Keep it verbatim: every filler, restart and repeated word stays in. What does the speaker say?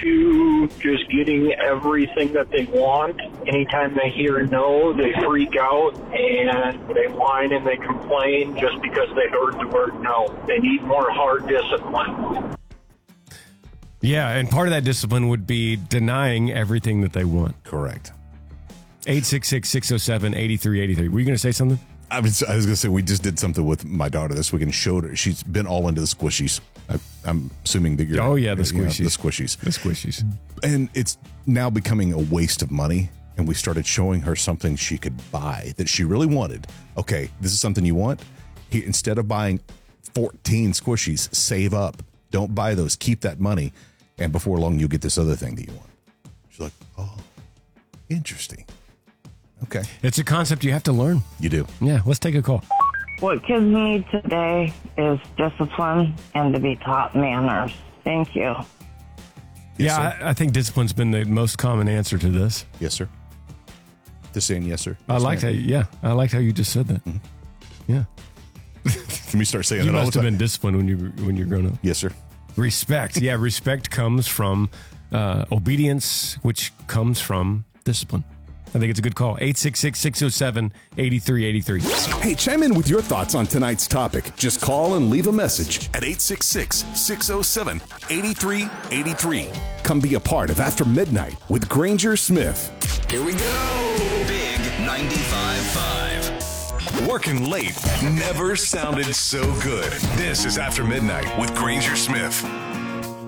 to just getting everything that they want. Anytime they hear no, they freak out and they whine and they complain just because they heard the word no. They need more hard discipline. Yeah, and part of that discipline would be denying everything that they want. Correct. eight six six, six oh seven, eight three eight three. Were you going to say something? I was, I was going to say, we just did something with my daughter this week and showed her. She's been all into the squishies. I, I'm assuming that you're... Oh, yeah, the you know, squishies. the squishies. The squishies. And it's now becoming a waste of money. And we started showing her something she could buy that she really wanted. Okay, this is something you want. He, instead of buying fourteen squishies, save up. Don't buy those. Keep that money. And before long, you'll get this other thing that you want. She's like, oh, interesting. Okay. It's a concept you have to learn. You do. Yeah, let's take a call. What kids need today is discipline and to be taught manners. Thank you. Yes, yeah, I, I think discipline's been the most common answer to this. Yes, sir. Just saying yes, sir. I yes, liked how, yeah, I liked how you just said that. Mm-hmm. Yeah. Can we start saying you that all the must have time? been disciplined when you when you're grown up. Yes, sir. Respect. Yeah, respect comes from uh, obedience, which comes from discipline. I think it's a good call. eight six six, six oh seven, eight three eight three. Hey, chime in with your thoughts on tonight's topic. Just call and leave a message at eight six six, six oh seven, eight three eight three. Come be a part of After Midnight with Granger Smith. Here we go. Big ninety-five point five. Working late never sounded so good. This is After Midnight with Granger Smith.